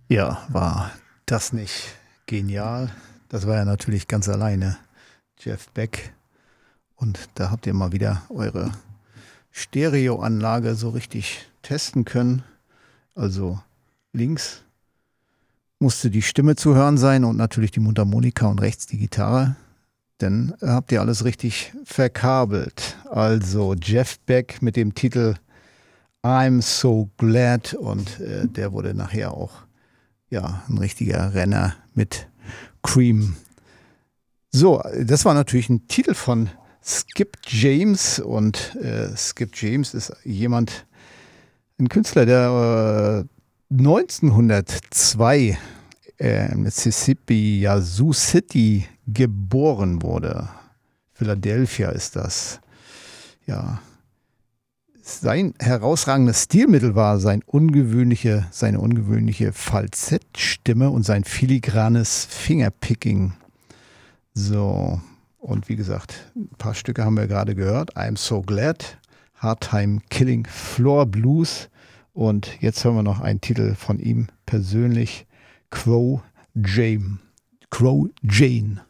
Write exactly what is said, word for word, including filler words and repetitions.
Ja, war das nicht genial? Das war ja natürlich ganz alleine Jeff Beck. Und da habt ihr mal wieder eure Stereoanlage so richtig testen können. Also links musste die Stimme zu hören sein und natürlich die Mundharmonika und rechts die Gitarre. Dann habt ihr alles richtig verkabelt. Also Jeff Beck mit dem Titel I'm So Glad, und äh, der wurde nachher auch ja ein richtiger Renner mit Cream. So, das war natürlich ein Titel von Skip James, und äh, Skip James ist jemand, ein Künstler, der äh, neunzehnhundertzwei äh, in Mississippi, ja, Sioux City geboren wurde. Philadelphia ist das. Ja, sein herausragendes Stilmittel war sein ungewöhnliche, seine ungewöhnliche Falsettstimme und sein filigranes Fingerpicking. So, und wie gesagt, ein paar Stücke haben wir gerade gehört. I'm So Glad, Hard Time Killing Floor Blues. Und jetzt hören wir noch einen Titel von ihm persönlich, Crow Jane. Crow Jane.